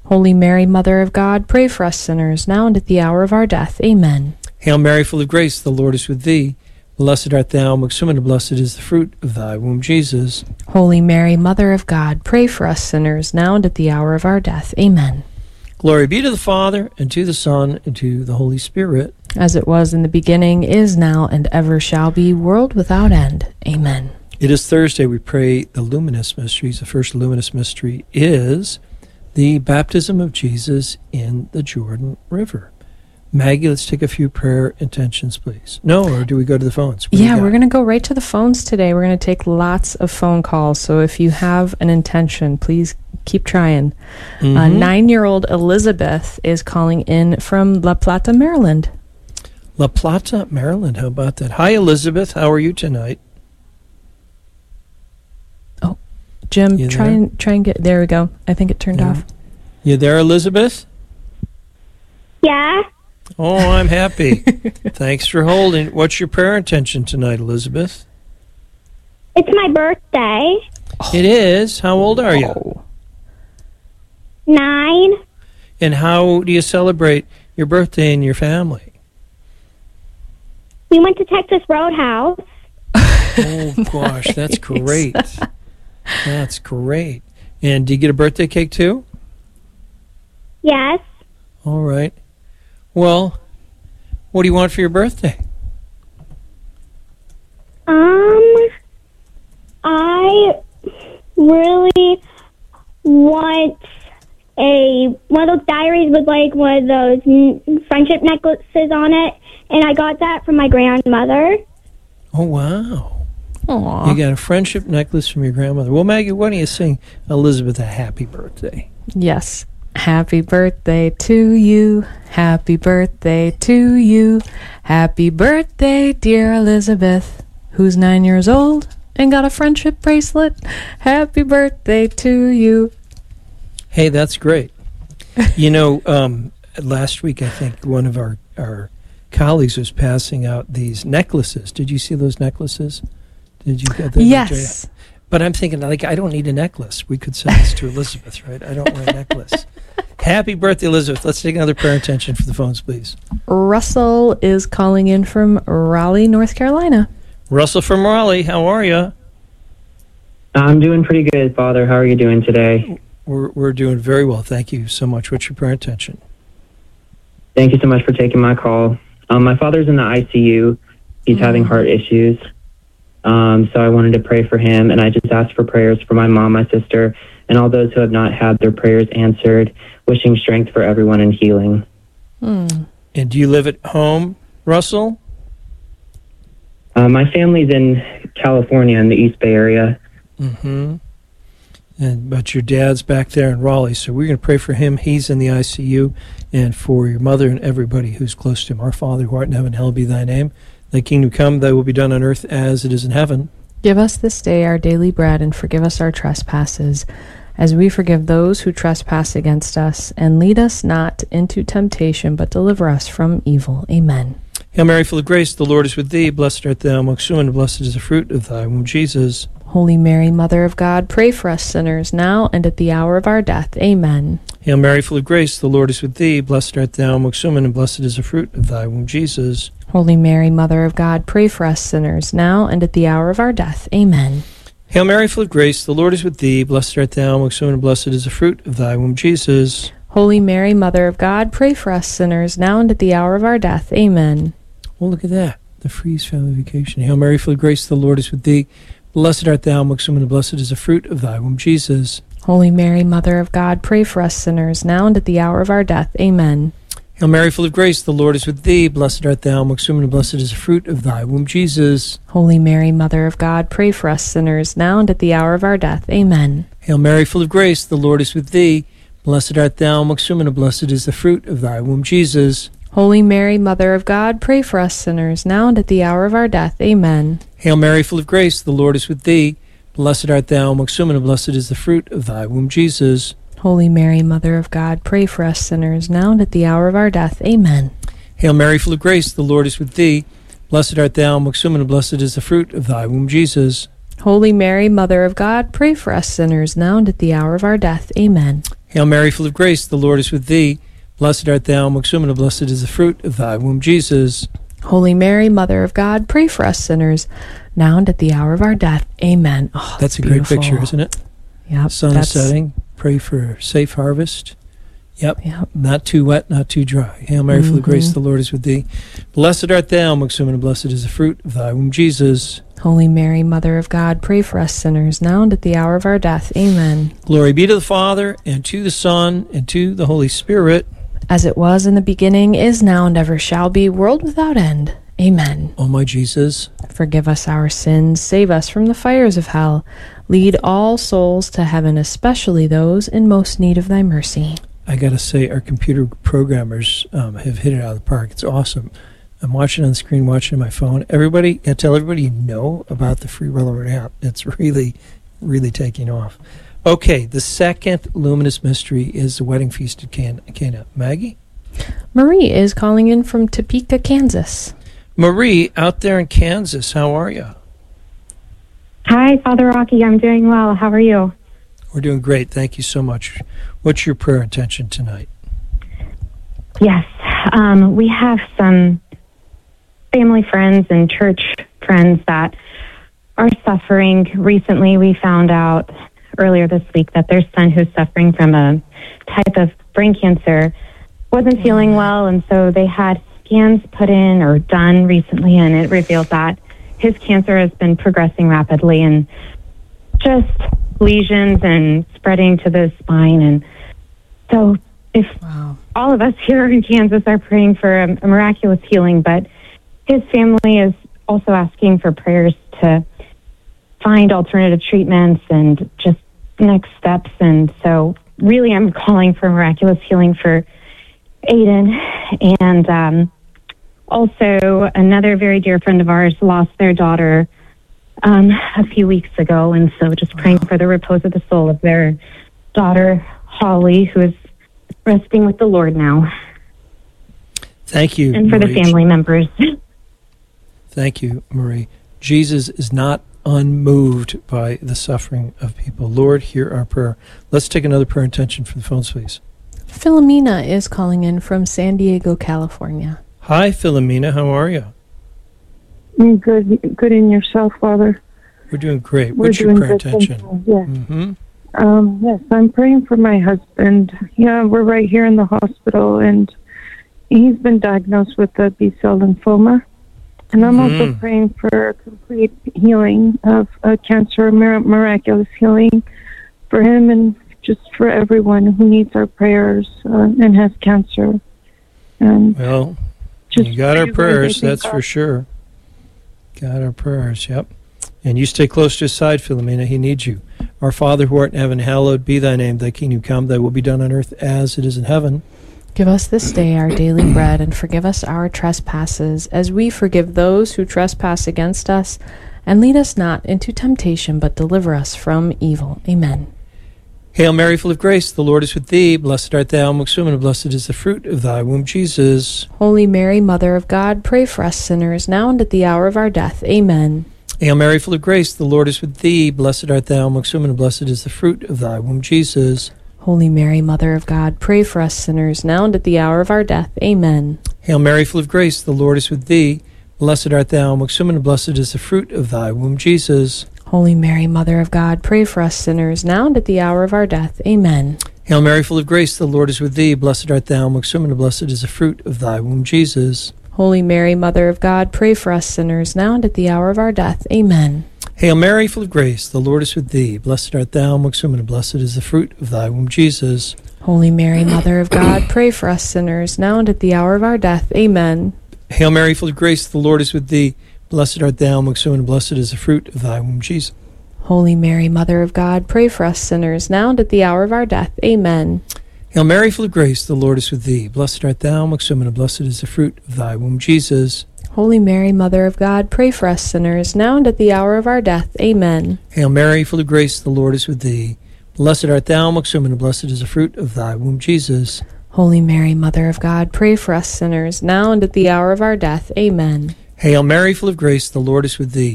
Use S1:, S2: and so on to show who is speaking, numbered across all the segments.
S1: Holy Mary, Mother of God, pray for us sinners, now and at the hour of our death. Amen.
S2: Hail Mary, full of grace, the Lord is with thee. Blessed art thou amongst women, and blessed is the fruit of thy womb, Jesus.
S1: Holy Mary, Mother of God, pray for us sinners, now and at the hour of our death. Amen.
S2: Glory be to the Father, and to the Son, and to the Holy Spirit.
S1: As it was in the beginning, is now, and ever shall be, world without end. Amen.
S2: It is Thursday. We pray the luminous mysteries. The first luminous mystery is the baptism of Jesus in the Jordan River. Maggie, let's take a few prayer intentions, please. No, or do we go to the phones?
S1: We're going to go right to the phones today. We're going to take lots of phone calls. So if you have an intention, please keep trying. 9-year-old Elizabeth is calling in from La Plata, Maryland.
S2: La Plata, Maryland. How about that? Hi, Elizabeth. How are you tonight?
S1: Oh, Jim, try and get. There we go. I think it turned off.
S2: You there, Elizabeth?
S3: Yeah.
S2: Oh, I'm happy. Thanks for holding. What's your prayer intention tonight, Elizabeth?
S3: It's my birthday.
S2: It is. How old are you?
S3: 9.
S2: And how do you celebrate your birthday and your family?
S3: We went to Texas Roadhouse.
S2: Oh, gosh, that's great. That's great. And do you get a birthday cake, too?
S3: Yes.
S2: All right. Well, what do you want for your birthday?
S3: I really want one of those diaries with like one of those friendship necklaces on it, and I got that from my grandmother.
S2: Oh, wow.
S1: Aww.
S2: You got a friendship necklace from your grandmother. Well, Maggie, why don't you sing Elizabeth a happy birthday?
S1: Yes. Happy birthday to you. Happy birthday to you. Happy birthday, dear Elizabeth, who's 9 years old and got a friendship bracelet. Happy birthday to you.
S2: Hey, that's great. You know, last week I think one of our colleagues was passing out these necklaces. Did you see those necklaces? Did you get them?
S1: Yes.
S2: But I'm thinking, like, I don't need a necklace. We could send this to Elizabeth, right? I don't wear a necklace. Happy birthday, Elizabeth. Let's take another prayer intention for the phones, please.
S1: Russell is calling in from Raleigh, North Carolina.
S2: Russell from Raleigh, how are you?
S4: I'm doing pretty good, Father. How are you doing today?
S2: We're doing very well. Thank you so much. What's your prayer intention?
S4: Thank you so much for taking my call. My father's in the ICU. He's having heart issues. So I wanted to pray for him, and I just asked for prayers for my mom, my sister, and all those who have not had their prayers answered, wishing strength for everyone and healing.
S2: And do you live at home, Russell?
S4: My family's in California in the East Bay area.
S2: But your dad's back there in Raleigh, so we're going to pray for him. He's in the ICU, and for your mother and everybody who's close to him. Our Father, who art in heaven, hallowed be thy name. Thy kingdom come, thy will be done on earth as it is in heaven.
S1: Give us this day our daily bread, and forgive us our trespasses, as we forgive those who trespass against us. And lead us not into temptation, but deliver us from evil. Amen.
S2: Hail Mary, full of grace, the Lord is with thee. Blessed art thou amongst women, and blessed is the fruit of thy womb, Jesus.
S1: Holy Mary, Mother of God, pray for us sinners, now and at the hour of our death. Amen.
S2: Hail Mary, full of grace, the Lord is with thee. Blessed art thou amongst women, and blessed is the fruit of thy womb, Jesus.
S1: Holy Mary, Mother of God, pray for us sinners, now and at the hour of our death. Amen.
S2: Hail Mary, full of grace, the Lord is with thee. Blessed art thou amongst women, and blessed is the fruit of thy womb, Jesus.
S1: Holy Mary, Mother of God, pray for us sinners, now and at the hour of our death. Amen.
S2: Well, look at that. The Freeze Family Vacation. Hail Mary, full of grace, the Lord is with thee. Blessed art thou amongst women, and blessed is the fruit of thy womb, Jesus.
S1: Holy Mary, Mother of God, pray for us sinners, now and at the hour of our death. Amen.
S2: Hail Mary, full of grace, the Lord is with thee. Blessed art thou amongst women, and blessed is the fruit of thy womb, Jesus.
S1: Holy Mary, Mother of God, pray for us sinners, now and at the hour of our death. Amen.
S2: Hail Mary, full of grace, the Lord is with thee. Blessed art thou amongst women, and blessed is the fruit of thy womb, Jesus.
S1: Holy Mary, Mother of God, pray for us sinners, now and at the hour of our death. Amen.
S2: Hail Mary, full of grace, the Lord is with thee. Blessed art thou amongst women, and blessed is the fruit of thy womb, Jesus.
S1: Holy Mary, Mother of God, pray for us sinners, now and at the hour of our death. Amen.
S2: Hail Mary, full of grace, the Lord is with thee. Blessed art thou amongst women, and blessed is the fruit of thy womb, Jesus.
S1: Holy Mary, Mother of God, pray for us sinners, now and at the hour of our death. Amen.
S2: Hail Mary, full of grace, the Lord is with thee. Blessed art thou amongst women, and blessed is the fruit of thy womb, Jesus.
S1: Holy Mary, Mother of God, pray for us sinners, now and at the hour of our death. Amen. Oh,
S2: That's a
S1: beautiful.
S2: great picture, isn't it?
S1: Yep.
S2: Sun is setting. Pray for a safe harvest. Yep. Not too wet, not too dry. Hail Mary, full of grace, the Lord is with thee. Blessed art thou amongst women, and blessed is the fruit of thy womb, Jesus.
S1: Holy Mary, Mother of God, pray for us sinners, now and at the hour of our death. Amen.
S2: Glory be to the Father, and to the Son, and to the Holy Spirit.
S1: As it was in the beginning, is now, and ever shall be, world without end. Amen.
S2: O my Jesus,
S1: forgive us our sins, save us from the fires of hell. Lead all souls to heaven, especially those in most need of thy mercy.
S2: I got to say, our computer programmers have hit it out of the park. It's awesome. I'm watching on the screen, watching on my phone. Everybody, I tell everybody you know about the free Relevant app. It's really, really taking off. Okay, the second luminous mystery is the wedding feast at Cana. Maggie?
S1: Marie is calling in from Topeka, Kansas.
S2: Marie, out there in Kansas, how are you?
S5: Hi, Father Rocky. I'm doing well. How are you?
S2: We're doing great. Thank you so much. What's your prayer intention tonight?
S5: Yes. We have some family friends and church friends that are suffering. Recently, we found out earlier this week that their son, who's suffering from a type of brain cancer, wasn't feeling well, and so they had scans put in or done recently, and it revealed that his cancer has been progressing rapidly and just lesions and spreading to the spine. And so if all of us here in Kansas are praying for a miraculous healing, but his family is also asking for prayers to find alternative treatments and just next steps. And so really I'm calling for miraculous healing for Aiden. And also another very dear friend of ours lost their daughter a few weeks ago. And so just praying for the repose of the soul of their daughter, Holly, who is resting with the Lord now.
S2: Thank you,
S5: and for
S2: Marie.
S5: the family members.
S2: Thank you, Marie. Jesus is not unmoved by the suffering of people. Lord, hear our prayer. Let's take another prayer intention for the phones, please.
S1: Philomena is calling in from San Diego, California.
S2: Hi, Philomena. How are you?
S6: Good. Good in yourself, Father.
S2: We're doing great. What's your prayer intention?
S6: Yes.
S2: Mm-hmm.
S6: Yes, I'm praying for my husband. Yeah, we're right here in the hospital, and he's been diagnosed with a B-cell lymphoma. And I'm also praying for complete healing of cancer, miraculous healing for him and just for everyone who needs our prayers and has cancer. And
S2: well, you got our prayers, that's for sure. Got our prayers, yep. And you stay close to his side, Philomena. He needs you. Our Father who art in heaven, hallowed be thy name. Thy kingdom come, thy will be done on earth as it is in heaven.
S1: Give us this day our daily bread, and forgive us our trespasses, as we forgive those who trespass against us. And lead us not into temptation, but deliver us from evil. Amen.
S2: Hail Mary, full of grace, the Lord is with thee. Blessed art thou amongst women, and blessed is the fruit of thy womb, Jesus.
S1: Holy Mary, Mother of God, pray for us sinners, now and at the hour of our death. Amen.
S2: Hail Mary, full of grace, the Lord is with thee. Blessed art thou amongst women, and blessed is the fruit of thy womb, Jesus.
S1: Holy Mary, Mother of God, pray for us sinners, now and at the hour of our death. Amen.
S2: Hail Mary, full of grace, the Lord is with thee. Blessed art thou amongst women, and blessed is the fruit of thy womb, Jesus.
S1: Holy Mary, Mother of God, pray for us sinners, now and at the hour of our death. Amen.
S2: Hail Mary, full of grace, the Lord is with thee. Blessed art thou amongst women, and blessed is the fruit of thy womb, Jesus.
S1: Holy Mary, Mother of God, pray for us sinners, now and at the hour of our death. Amen.
S2: Hail Mary, full of grace, the Lord is with thee. Blessed art thou amongst women, and blessed is the fruit of thy womb, Jesus.
S1: Holy Mary, Mother of God, pray for us sinners, now and at the hour of our death. Amen.
S2: Hail Mary, full of grace, the Lord is with thee. Blessed art thou amongst women, and blessed is the fruit of thy womb, Jesus.
S1: Holy Mary, Mother of God, pray for us sinners, now and at the hour of our death. Amen.
S2: Hail Mary, full of grace, the Lord is with thee. Blessed art thou amongst women, and blessed is the fruit of thy womb, Jesus.
S1: Holy Mary, Mother of God, pray for us sinners, now and at the hour of our death. Amen.
S2: Hail Mary, full of grace, the Lord is with thee. Blessed art thou amongst women, and blessed is the fruit of thy womb, Jesus.
S1: Holy Mary, Mother of God, pray for us sinners, now and at the hour of our death. Amen.
S2: Hail Mary, full of grace, the Lord is with thee.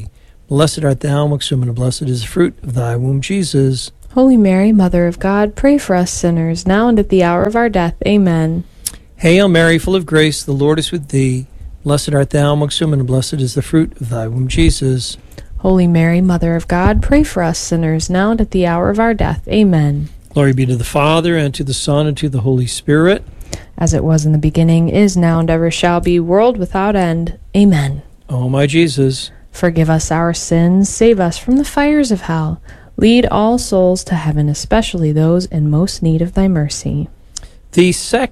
S2: Blessed art thou amongst women, and blessed is the fruit of thy womb, Jesus.
S1: Holy Mary, Mother of God, pray for us sinners, now and at the hour of our death. Amen.
S2: Hail Mary, full of grace, the Lord is with thee. Blessed art thou amongst women, and blessed is the fruit of thy womb, Jesus.
S1: Holy Mary, Mother of God, pray for us sinners, now and at the hour of our death. Amen.
S2: Glory be to the Father, and to the Son, and to the Holy Spirit.
S1: As it was in the beginning, is now, and ever shall be, world without end. Amen.
S2: O my Jesus,
S1: forgive us our sins, save us from the fires of hell. Lead all souls to heaven, especially those in most need of thy mercy.
S2: the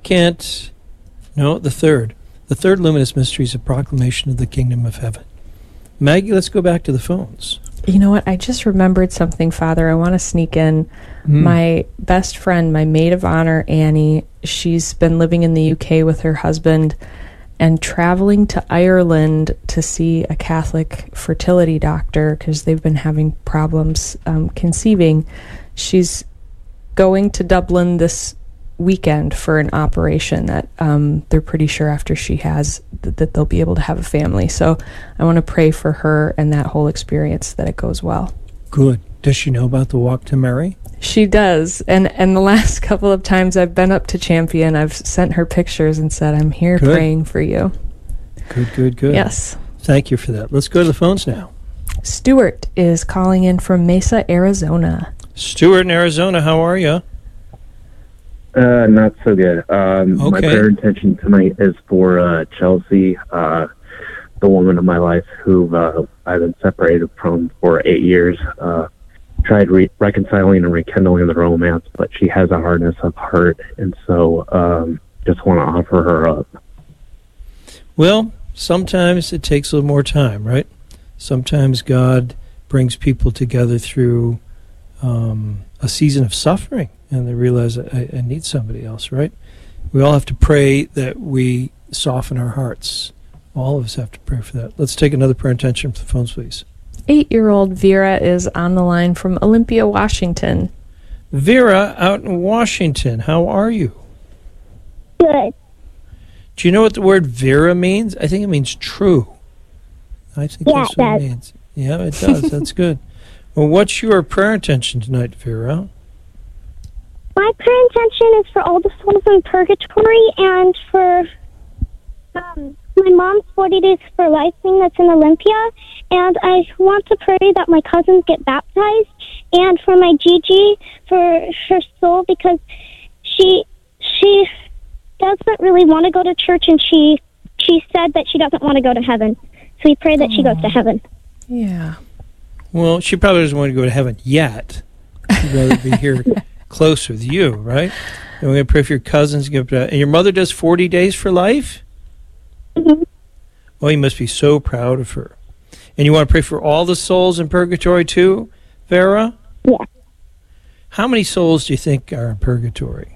S2: third luminous mystery is a proclamation of the kingdom of heaven. Maggie, let's go back to the phones.
S1: You know what? I just remembered something, Father. I want to sneak in. My best friend, my maid of honor, Annie, she's been living in the UK with her husband and traveling to Ireland to see a Catholic fertility doctor because they've been having problems conceiving. She's going to Dublin this weekend for an operation that they're pretty sure after she has that they'll be able to have a family. So I want to pray for her and that whole experience, that it goes well.
S2: Good. Does she know about the Walk to Mary?
S1: She does. And the last couple of times I've been up to Champion, I've sent her pictures and said, I'm here praying for you.
S2: Good.
S1: Yes.
S2: Thank you for that. Let's go to the phones now.
S1: Stuart is calling in from Mesa, Arizona.
S2: Stuart in Arizona, how are you?
S7: Not so good. My prayer intention tonight is for Chelsea, the woman of my life who I've been separated from for 8 years. Tried reconciling and rekindling the romance, but she has a hardness of heart, and so just want to offer her up.
S2: Well, sometimes it takes a little more time, right? Sometimes God brings people together through a season of suffering, and they realize I need somebody else, right? We all have to pray that we soften our hearts. All of us have to pray for that. Let's take another prayer intention from the phones, please.
S1: 8-year-old Vera is on the line from Olympia, Washington.
S2: Vera, out in Washington, how are you?
S3: Good.
S2: Do you know what the word Vera means? I think it means true. I think that's what it means. Yeah, it does. That's good. Well, what's your prayer intention tonight, Vera?
S3: My prayer intention is for all the souls in purgatory and for my mom's 40 Days for Life thing that's in Olympia. And I want to pray that my cousins get baptized, and for my Gigi, for her soul, because she doesn't really want to go to church, and she said that she doesn't want to go to heaven. So we pray that she goes to heaven.
S1: Yeah.
S2: Well, she probably doesn't want to go to heaven yet. She'd rather be here close with you, right? And we're going to pray for your cousins. And your mother does 40 Days for Life?
S3: Mm-hmm.
S2: Well, you must be so proud of her. And you want to pray for all the souls in purgatory too, Vera?
S3: Yeah.
S2: How many souls do you think are in purgatory?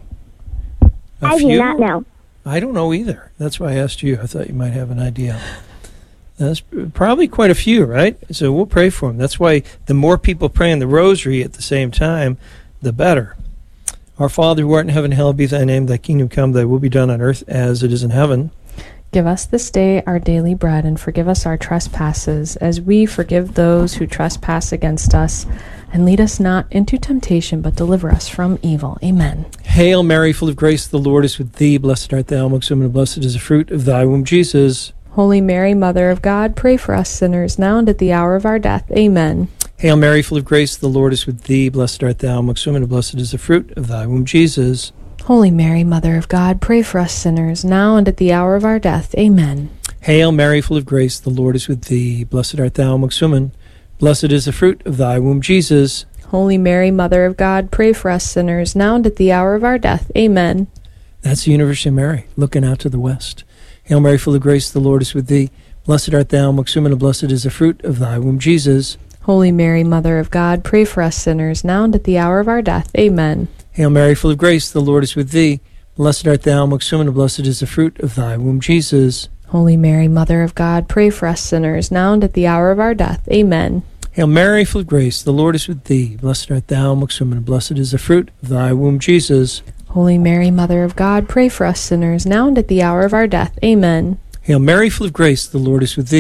S3: I do not know.
S2: I don't know either. That's why I asked you. I thought you might have an idea. That's probably quite a few, right? So we'll pray for them. That's why the more people praying the rosary at the same time, the better. Our Father who art in heaven, hallowed be thy name. Thy kingdom come, thy will be done on earth as it is in heaven.
S1: Give us this day our daily bread, and forgive us our trespasses, as we forgive those who trespass against us. And lead us not into temptation, but deliver us from evil. Amen.
S2: Hail Mary, full of grace, the Lord is with thee. Blessed art thou amongst women, and blessed is the fruit of thy womb, Jesus.
S1: Holy Mary, Mother of God, pray for us sinners, now and at the hour of our death. Amen.
S2: Hail Mary, full of grace, the Lord is with thee. Blessed art thou amongst women, and blessed is the fruit of thy womb, Jesus.
S1: Holy Mary, Mother of God, pray for us sinners, now and at the hour of our death. Amen.
S2: Hail Mary, full of grace, the Lord is with thee. Blessed art thou amongst women, blessed is the fruit of thy womb, Jesus.
S1: Holy Mary, Mother of God, pray for us sinners, now and at the hour of our death. Amen.
S2: That's the University of Mary, looking out to the west. Hail Mary, full of grace, the Lord is with thee. Blessed art thou amongst women, and blessed is the fruit of thy womb, Jesus.
S1: Holy Mary, Mother of God, pray for us sinners, now and at the hour of our death. Amen.
S2: Hail Mary, full of grace, the Lord is with thee. Blessed art thou amongst women, and blessed is the fruit of thy womb, Jesus.
S1: Holy Mary, Mother of God, pray for us sinners, now and at the hour of our death. Amen.
S2: Hail Mary, full of grace, the Lord is with thee. Blessed art thou amongst women, and blessed is the fruit of thy womb, Jesus.
S1: Holy Mary, Mother of God, pray for us sinners, now and at the hour of our death. Amen.
S2: Hail Mary, full of grace, the Lord is with thee.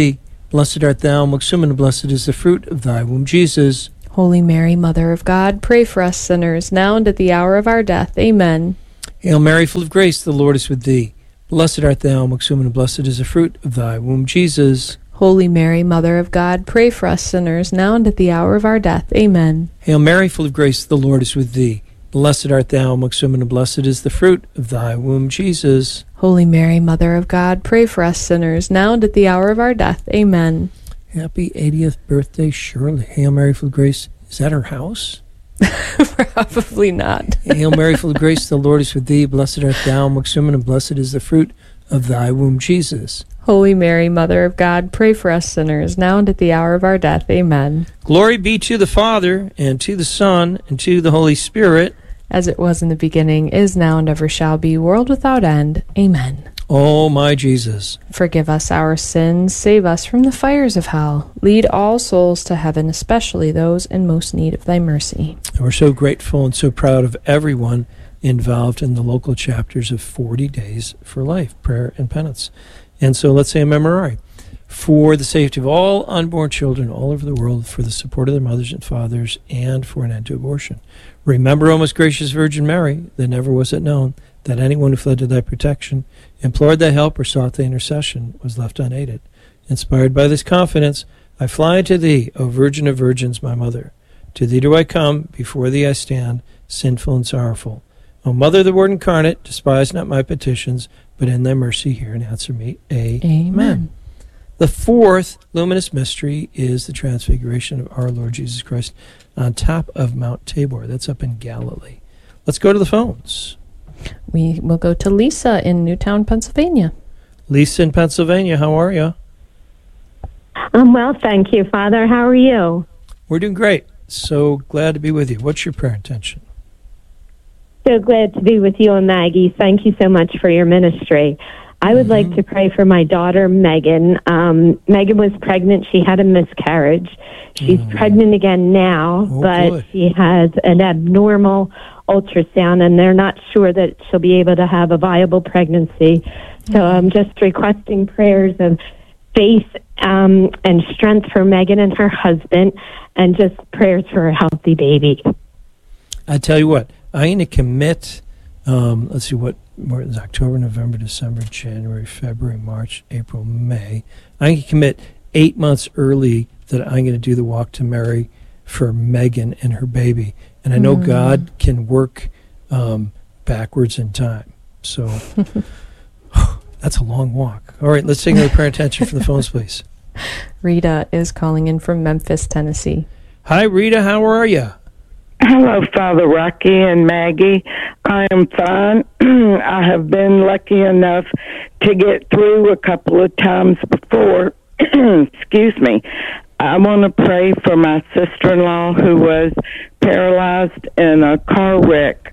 S2: Blessed art thou amongst women, and blessed is the fruit of thy womb, Jesus.
S1: Holy Mary, Mother of God, pray for us sinners, now and at the hour of our death. Amen.
S2: Hail Mary, full of grace, the Lord is with thee. Blessed art thou amongst women, and blessed is the fruit of thy womb, Jesus.
S1: Holy Mary, Mother of God, pray for us sinners, now and at the hour of our death. Amen.
S2: Hail Mary, full of grace, the Lord is with thee. Blessed art thou amongst women, and blessed is the fruit of thy womb, Jesus.
S1: Holy Mary, Mother of God, pray for us sinners, now and at the hour of our death. Amen.
S2: Happy 80th birthday, Shirley. Hail Mary, full of grace. Is that her house?
S1: Probably not.
S2: Hail Mary, full of grace, the Lord is with thee. Blessed art thou amongst women, and blessed is the fruit of thy womb, Jesus.
S1: Holy Mary, Mother of God, pray for us sinners, now and at the hour of our death. Amen.
S2: Glory be to the Father, and to the Son, and to the Holy Spirit.
S1: As it was in the beginning, is now, and ever shall be, world without end. Amen.
S2: O my Jesus,
S1: forgive us our sins, save us from the fires of hell. Lead all souls to heaven, especially those in most need of thy mercy.
S2: And we're so grateful and so proud of everyone involved in the local chapters of 40 Days for Life, Prayer and Penance. And so let's say a memorare. For the safety of all unborn children all over the world, for the support of their mothers and fathers, and for an end to abortion. Remember, O most gracious Virgin Mary, that never was it known that anyone who fled to thy protection, implored thy help, or sought thy intercession, was left unaided. Inspired by this confidence, I fly to thee, O Virgin of Virgins, my mother. To thee do I come, before thee I stand, sinful and sorrowful. O Mother of the Word incarnate, despise not my petitions, but in thy mercy hear and answer me. Amen. The fourth luminous mystery is the transfiguration of our Lord Jesus Christ on top of Mount Tabor. That's up in Galilee. Let's go to the phones.
S1: We will go to Lisa in Newtown, Pennsylvania.
S2: Lisa in Pennsylvania, how are you?
S8: I'm well, thank you, Father. How are you?
S2: We're doing great. So glad to be with you. What's your prayer intention?
S8: So glad to be with you and Maggie. Thank you so much for your ministry. I would like to pray for my daughter, Megan. Megan was pregnant. She had a miscarriage. She's pregnant again now, but she has an abnormal ultrasound, and they're not sure that she'll be able to have a viable pregnancy. So I'm just requesting prayers of faith and strength for Megan and her husband, and just prayers for a healthy baby.
S2: I tell you what, I'm going to commit, let's see what, it's October, November, December, January, February, March, April, May. I'm going to commit 8 months early that I'm going to do the Walk to Mary for Megan and her baby. And I know God can work backwards in time. So that's a long walk. All right, let's take another prayer attention from the phones, please.
S1: Rita is calling in from Memphis, Tennessee.
S2: Hi, Rita. How are you?
S9: Hello, Father Rocky and Maggie. I am fine. I have been lucky enough to get through a couple of times before. Excuse me. I want to pray for my sister-in-law who was paralyzed in a car wreck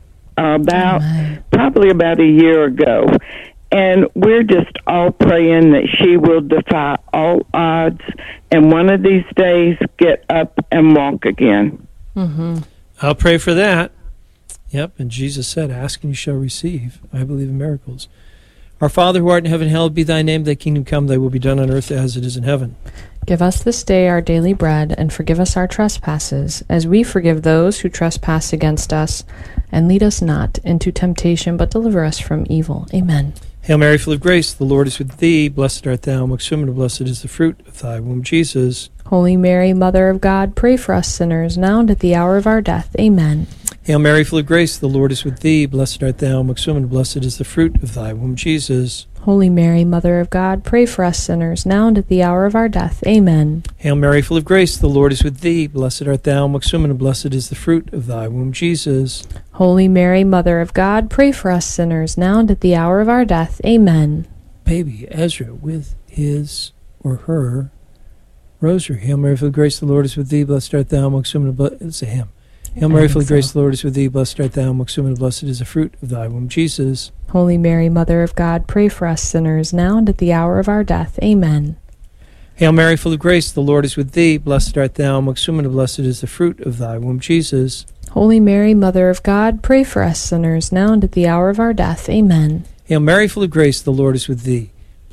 S9: probably about a year ago. And we're just all praying that she will defy all odds and one of these days get up and walk again.
S2: I'll pray for that. Yep, and Jesus said, ask and you shall receive. I believe in miracles. Our Father who art in heaven, hallowed be thy name. Thy kingdom come, thy will be done on earth as it is in heaven.
S1: Give us this day our daily bread, and forgive us our trespasses, as we forgive those who trespass against us. And lead us not into temptation, but deliver us from evil. Amen.
S2: Hail Mary, full of grace, the Lord is with thee. Blessed art thou amongst women, and blessed is the fruit of thy womb, Jesus.
S1: Holy Mary, Mother of God, pray for us sinners, now and at the hour of our death. Amen.
S2: Hail Mary, full of grace, the Lord is with thee. Blessed art thou amongst women, and blessed is the fruit of thy womb, Jesus.
S1: Holy Mary, Mother of God, pray for us sinners, now and at the hour of our death. Amen.
S2: Hail Mary, full of grace, the Lord is with thee. Blessed art thou amongst women, and blessed is the fruit of thy womb, Jesus.
S1: Holy Mary, Mother of God, pray for us sinners, now and at the hour of our death. Amen.
S2: Baby Ezra with his or her rosary. Hail Mary, full of grace, the Lord is with thee. Blessed art thou amongst women, and blessed is a hymn. Hail Mary, full of grace, the Lord is with thee. Blessed art thou amongst women, and blessed is the fruit of thy womb, Jesus.
S1: Holy Mary, Mother of God, pray for us sinners, now and at the hour of our death. Amen.
S2: Hail Mary, full of grace, the Lord is with thee. Blessed art thou amongst women, and blessed is the fruit of thy womb, Jesus.
S1: Holy Mary, Mother of God, pray for us sinners, now and at the hour of our death. Amen.
S2: Hail Mary, full of grace, the Lord is with thee.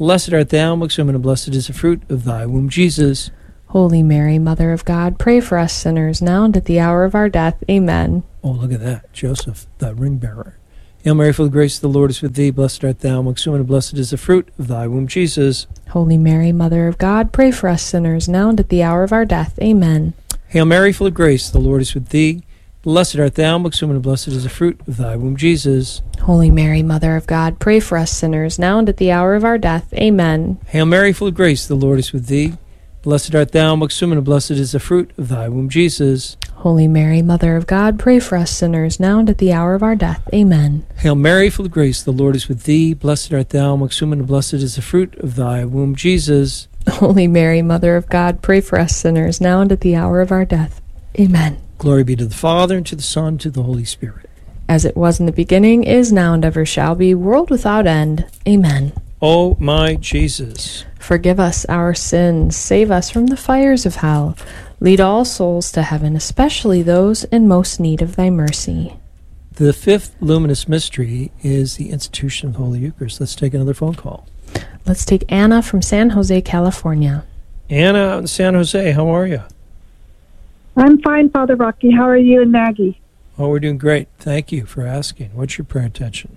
S2: Blessed art thou amongst women, and blessed is the fruit of thy womb, Jesus.
S1: Holy Mary, Mother of God, pray for us sinners, now and at the hour of our death. Amen.
S2: Oh, look at that. Joseph, the ring bearer. Hail Mary, full of grace, the Lord is with thee. Blessed art thou amongst women, and blessed is the fruit of thy womb, Jesus.
S1: Holy Mary, Mother of God, pray for us sinners, now and at the hour of our death. Amen.
S2: Hail Mary, full of grace, the Lord is with thee. Blessed art thou amongst women, and blessed is the fruit of thy womb, Jesus.
S1: Holy Mary, Mother of God, pray for us sinners, now and at the hour of our death. Amen.
S2: Hail Mary, full of grace, the Lord is with thee. Blessed art thou amongst women, and blessed is the fruit of thy womb, Jesus.
S1: Holy Mary, Mother of God, pray for us sinners, now and at the hour of our death. Amen.
S2: Hail Mary, full of grace, the Lord is with thee. Blessed art thou amongst women, and blessed is the fruit of thy womb, Jesus.
S1: Holy Mary, Mother of God, pray for us sinners, now and at the hour of our death. Amen.
S2: Glory be to the Father, and to the Son, and to the Holy Spirit.
S1: As it was in the beginning, is now, and ever shall be, world without end. Amen.
S2: O my Jesus,
S1: forgive us our sins, save us from the fires of hell, lead all souls to heaven, especially those in most need of thy mercy.
S2: The fifth luminous mystery is the institution of the Holy Eucharist. Let's take another phone call.
S1: Let's take Anna from San Jose, California.
S2: Anna out in San Jose, how are you?
S6: I'm fine, Father Rocky. How are you and Maggie?
S2: Oh, we're doing great. Thank you for asking. What's your prayer intention?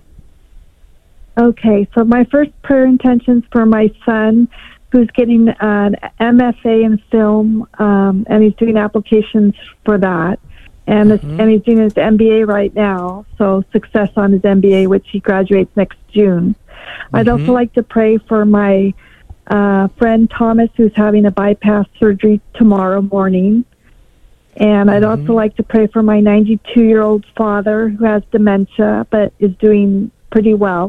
S6: Okay, so my first prayer intention's for my son, who's getting an MFA in film, and he's doing applications for that. And he's doing his MBA right now, so success on his MBA, which he graduates next June. I'd also like to pray for my friend Thomas, who's having a bypass surgery tomorrow morning. And I'd also like to pray for my 92-year-old father, who has dementia, but is doing pretty well.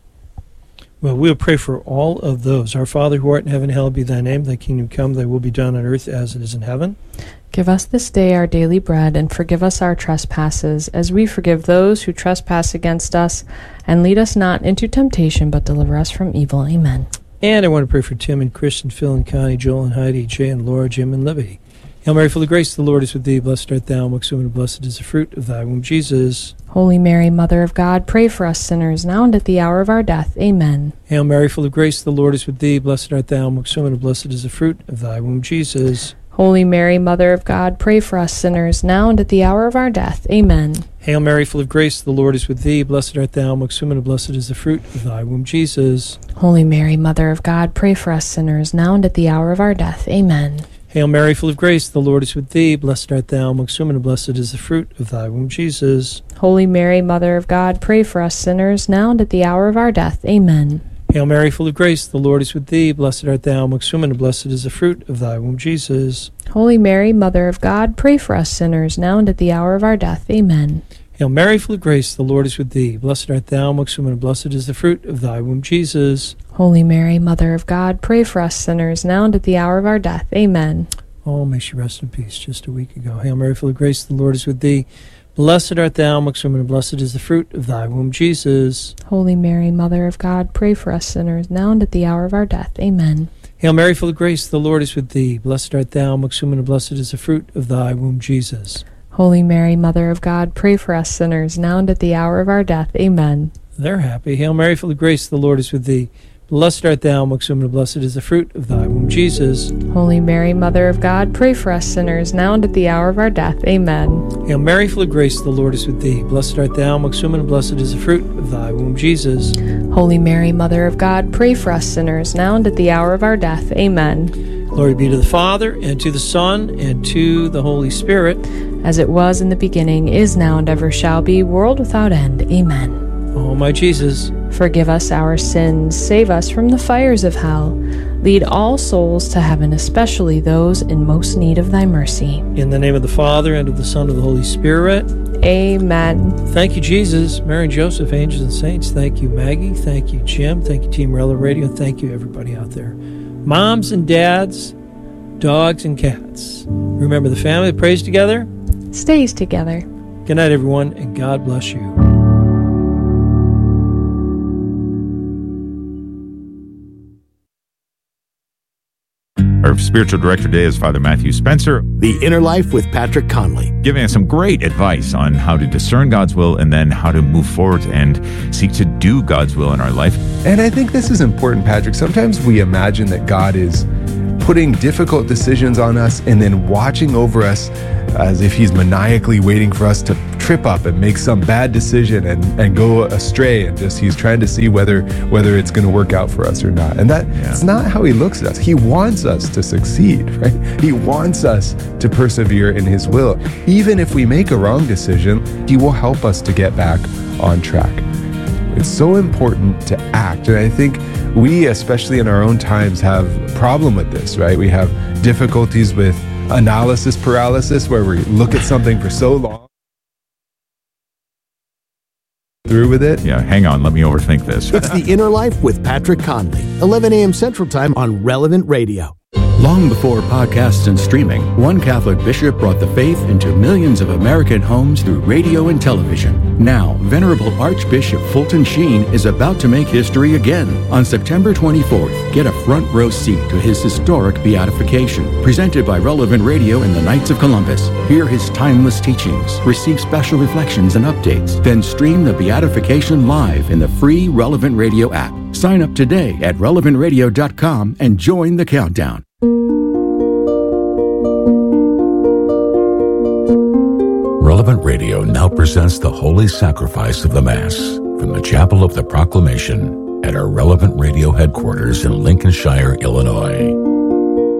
S2: Well, we'll pray for all of those. Our Father, who art in heaven, hallowed be thy name. Thy kingdom come, thy will be done on earth as it is in heaven.
S1: Give us this day our daily bread, and forgive us our trespasses, as we forgive those who trespass against us. And lead us not into temptation, but deliver us from evil. Amen.
S2: And I want to pray for Tim and Kristen, Phil and Connie, Joel and Heidi, Jay and Laura, Jim and Libby. Hail Mary, full of grace, the Lord is with thee. Blessed art thou amongst women, and blessed is the fruit of thy womb, Jesus.
S1: Holy Mary, Mother of God, pray for us sinners, now and at the hour of our death. Amen.
S2: Hail Mary, full of grace, the Lord is with thee. Blessed art thou amongst women, and blessed is the fruit of thy womb, Jesus.
S1: Holy Mary, Mother of God, pray for us sinners, now and at the hour of our death. Amen.
S2: Hail Mary, full of grace, the Lord is with thee. Blessed art thou amongst women, and blessed is the fruit of thy womb, Jesus.
S1: Holy Mary, Mother of God, pray for us sinners, now and at the hour of our death. Amen.
S2: Hail Mary, full of grace, the Lord is with thee. Blessed art thou amongst women, and blessed is the fruit of thy womb, Jesus.
S1: Holy Mary, Mother of God, pray for us sinners, now and at the hour of our death. Amen.
S2: Hail Mary, full of grace, the Lord is with thee. Blessed art thou amongst women, and blessed is the fruit of thy womb, Jesus.
S1: Holy Mary, Mother of God, pray for us sinners, now and at the hour of our death. Amen.
S2: Hail Mary, full of grace, the Lord is with thee. Blessed art thou amongst women, and blessed is the fruit of thy womb, Jesus.
S1: Holy Mary, Mother of God, pray for us sinners, now and at the hour of our death. Amen.
S2: Oh, may she rest in peace. Just a week ago. Hail Mary, full of grace, the Lord is with thee. Blessed art thou amongst women, and blessed is the fruit of thy womb, Jesus.
S1: Holy Mary, Mother of God, pray for us sinners, now and at the hour of our death. Amen.
S2: Hail Mary, full of grace, the Lord is with thee. Blessed art thou amongst women, and blessed is the fruit of thy womb, Jesus.
S1: Holy Mary, Mother of God, pray for us sinners, now and at the hour of our death. Amen.
S2: They're happy. Hail Mary, full of grace, the Lord is with thee. Blessed art thou amongst women, and blessed is the fruit of thy womb, Jesus.
S1: Holy Mary, Mother of God, pray for us sinners, now and at the hour of our death. Amen.
S2: Hail Mary, full of grace, the Lord is with thee. Blessed art thou amongst women, and blessed is the fruit of thy womb, Jesus.
S1: Holy Mary, Mother of God, pray for us sinners, now and at the hour of our death. Amen.
S2: Glory be to the Father, and to the Son, and to the Holy Spirit.
S1: As it was in the beginning, is now, and ever shall be, world without end. Amen.
S2: O my Jesus,
S1: forgive us our sins, save us from the fires of hell, lead all souls to heaven, especially those in most need of thy mercy.
S2: In the name of the Father, and of the Son, and of the Holy Spirit.
S1: Amen.
S2: Thank you, Jesus, Mary and Joseph, angels and saints. Thank you, Maggie. Thank you, Jim. Thank you, Team Rella Radio. Thank you, everybody out there. Moms and dads, dogs and cats. Remember, the family that prays together
S1: stays together.
S2: Good night, everyone, and God bless you.
S10: Our spiritual director today is Father Matthew Spencer.
S11: The Inner Life with Patrick Conley.
S10: Giving us some great advice on how to discern God's will and then how to move forward and seek to do God's will in our life.
S12: And I think this is important, Patrick. Sometimes we imagine that God is putting difficult decisions on us and then watching over us as if he's maniacally waiting for us to trip up and make some bad decision and go astray, and just he's trying to see whether it's going to work out for us or not. And that's not how he looks at us. He wants us to succeed, right? He wants us to persevere in his will. Even if we make a wrong decision, he will help us to get back on track. It's so important to act. And I think we, especially in our own times, have a problem with this, right? We have difficulties with analysis paralysis, where we look at something for so long, through with it.
S10: Yeah, hang on, let me overthink this.
S11: It's The Inner Life with Patrick Conley, 11 a.m. Central Time on Relevant Radio.
S13: Long before podcasts and streaming, one Catholic bishop brought the faith into millions of American homes through radio and television. Now, Venerable Archbishop Fulton Sheen is about to make history again. On September 24th, get a front row seat to his historic beatification, presented by Relevant Radio and the Knights of Columbus. Hear his timeless teachings, receive special reflections and updates, then stream the beatification live in the free Relevant Radio app. Sign up today at relevantradio.com and join the countdown.
S14: Relevant Radio now presents the Holy Sacrifice of the Mass from the Chapel of the Proclamation at our Relevant Radio headquarters in Lincolnshire, Illinois.